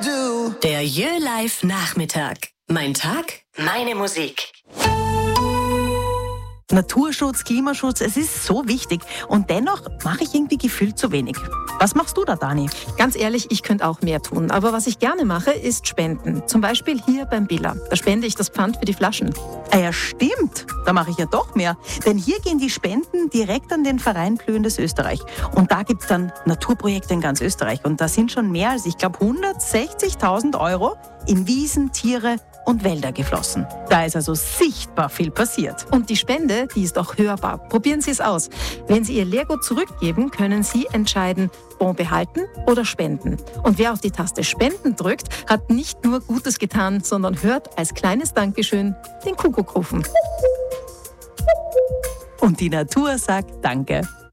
Der Jö-Live Nachmittag. Mein Tag, meine Musik. Naturschutz, Klimaschutz, es ist so wichtig. Und dennoch mache ich irgendwie gefühlt zu wenig. Was machst du da, Dani? Ganz ehrlich, ich könnte auch mehr tun. Aber was ich gerne mache, ist spenden. Zum Beispiel hier beim Billa. Da spende ich das Pfand für die Flaschen. Ah ja, stimmt. Da mache ich ja doch mehr. Denn hier gehen die Spenden direkt an den Verein Blühendes Österreich. Und da gibt es dann Naturprojekte in ganz Österreich. Und da sind schon mehr als, ich glaube, 160.000 Euro in Wiesen, Tiere und Wälder geflossen. Da ist also sichtbar viel passiert. Und die Spende, die ist auch hörbar. Probieren Sie es aus. Wenn Sie Ihr Leergut zurückgeben, können Sie entscheiden, Bon behalten oder spenden. Und wer auf die Taste Spenden drückt, hat nicht nur Gutes getan, sondern hört als kleines Dankeschön den Kuckuck rufen. Und die Natur sagt Danke.